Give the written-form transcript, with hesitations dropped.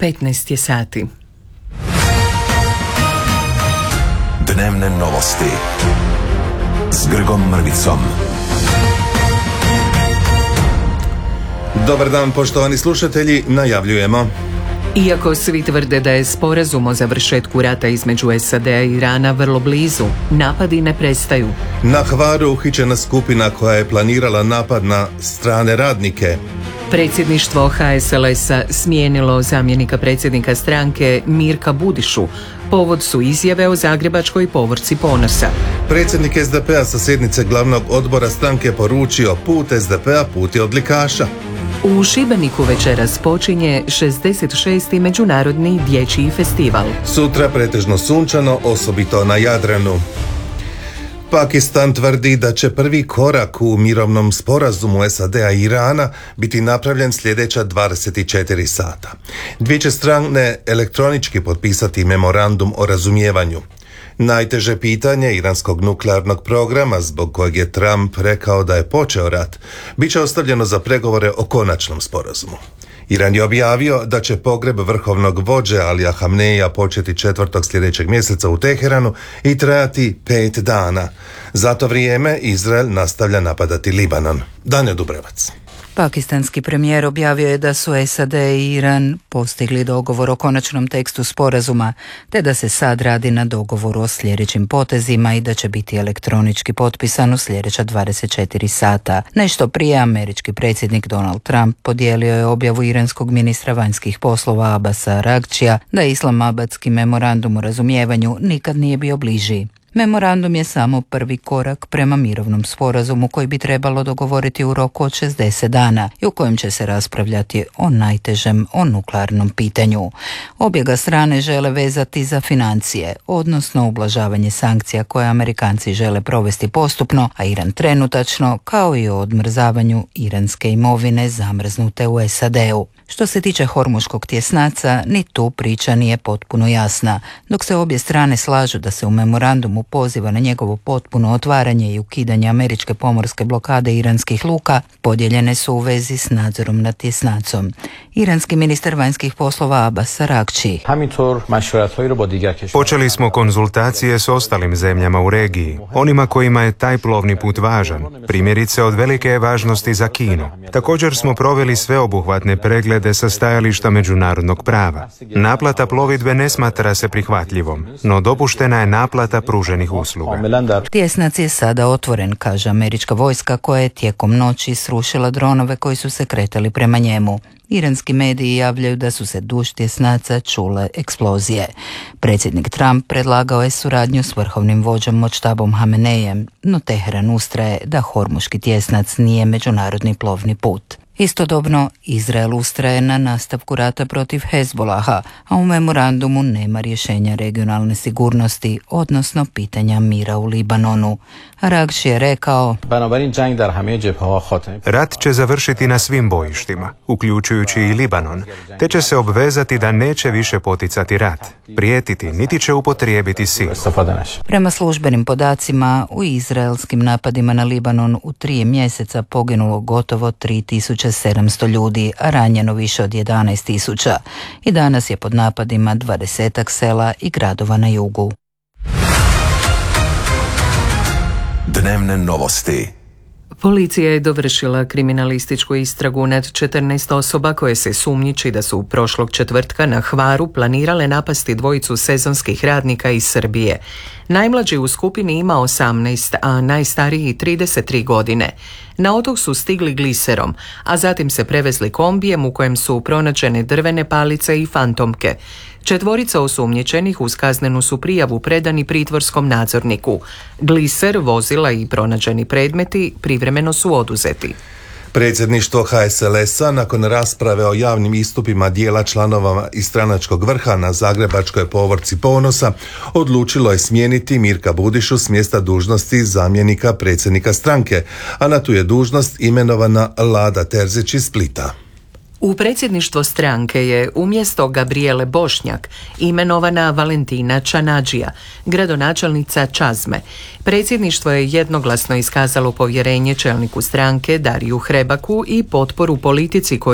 15 je sati. Dnevne novosti s Grgom Mrvicom. Dobar dan, poštovani slušatelji, najavljujemo. Iako svi tvrde da je sporazum o završetku rata između SAD-a i Irana vrlo blizu, napadi ne prestaju. Na Hvaru uhićena skupina koja je planirala napad na strane radnike. Predsjedništvo HSLS-a smijenilo zamjenika predsjednika stranke Mirka Budišu. Povod su izjave o zagrebačkoj povorci ponosa. Predsjednik SDP-a sa sjednice glavnog odbora stranke poručio: put SDP-a, put je odlikaša. U Šibeniku večeras počinje 66. međunarodni dječji festival. Sutra pretežno sunčano, osobito na Jadranu. Pakistan tvrdi da će prvi korak u mirovnom sporazumu SAD-a i Irana biti napravljen sljedeća 24 sata. Dvije će strane elektronički potpisati memorandum o razumijevanju. Najteže pitanje iranskog nuklearnog programa, zbog kojeg je Trump rekao da je počeo rat, bit će ostavljeno za pregovore o konačnom sporazumu. Iran je objavio da će pogreb vrhovnog vođe Alija Hamneija početi 4. sljedećeg mjeseca u Teheranu i trajati 5 dana. Za to vrijeme Izrael nastavlja napadati Libanon. Danjo Dubrevac. Pakistanski premijer objavio je da su SAD i Iran postigli dogovor o konačnom tekstu sporazuma, te da se sad radi na dogovoru o sljedećim potezima i da će biti elektronički potpisan u sljedeća 24 sata. Nešto prije američki predsjednik Donald Trump podijelio je objavu iranskog ministra vanjskih poslova Abasa Aragčija da Islamabadski memorandum o razumijevanju nikad nije bio bliži. Memorandum je samo prvi korak prema mirovnom sporazumu koji bi trebalo dogovoriti u roku od 60 dana i u kojem će se raspravljati o najtežem, o nuklearnom pitanju. Obje ga strane žele vezati za financije, odnosno ublažavanje sankcija koje Amerikanci žele provesti postupno, a Iran trenutačno, kao i o odmrzavanju iranske imovine zamrznute u SAD-u. Što se tiče Hormuškog tjesnaca, ni tu priča nije potpuno jasna. Dok se obje strane slažu da se u memorandumu poziva na njegovo potpuno otvaranje i ukidanje američke pomorske blokade iranskih luka, podijeljene su u vezi s nadzorom nad tjesnacom. Iranski ministar vanjskih poslova Abbas Aragči: počeli smo konzultacije s ostalim zemljama u regiji, onima kojima je taj plovni put važan. Primjerice, od velike je važnosti za Kinu. Također smo proveli sveobuhvatne preglede sa stajališta međunarodnog prava. Naplata plovidbe ne smatra se prihvatljivom, no dopuštena je naplata pruženih usluga. Tjesnac je sada otvoren, kaže američka vojska, koja je tijekom noći srušila dronove koji su se kretali prema njemu. Iranski mediji javljaju da su se duž tjesnaca čule eksplozije. Predsjednik Trump predlagao je suradnju s vrhovnim vođom Močtabom Hamenejem, no Teheran ustraje da Hormuški tjesnac nije međunarodni plovni put. Istodobno, Izrael ustraje na nastavku rata protiv Hezbolaha, a u memorandumu nema rješenja regionalne sigurnosti, odnosno pitanja mira u Libanonu. Aragči je rekao: rat će završiti na svim bojištima, uključujući i Libanon, te će se obvezati da neće više poticati rat, prijetiti, niti će upotrijebiti silu. Prema službenim podacima, u izraelskim napadima na Libanon u 3 mjeseca poginulo gotovo 3700 ljudi, a ranjeno više od 11.000. I danas je pod napadima 20 sela i gradova na jugu. Dnevne novosti. Policija je dovršila kriminalističku istragu nad 14 osoba koje se sumnjiči da su prošlog četvrtka na Hvaru planirale napasti dvojicu sezonskih radnika iz Srbije. Najmlađi u skupini ima 18, a najstariji 33 godine. Na otok su stigli gliserom, a zatim se prevezli kombijem u kojem su pronađene drvene palice i fantomke. 4 osumnjičenih uz kaznenu su prijavu predani pritvorskom nadzorniku. Gliser, vozila i pronađeni predmeti privremeno su oduzeti. Predsjedništvo HSLS-a nakon rasprave o javnim istupima dijela članova iz stranačkog vrha na zagrebačkoj povorci ponosa odlučilo je smijeniti Mirka Budišu s mjesta dužnosti zamjenika predsjednika stranke, a na tu je dužnost imenovana Lada Terzić iz Splita. U predsjedništvo stranke je umjesto Gabrijele Bošnjak imenovana Valentina Čanadžija, gradonačelnica Čazme. Predsjedništvo je jednoglasno iskazalo povjerenje čelniku stranke Dariju Hrebaku i potporu politici koju